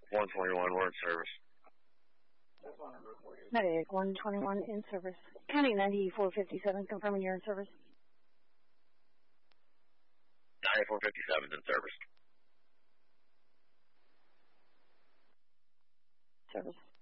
121, we're in service. 98, 121 in service. County 9457, confirming you're in service. 9457 in service. Service.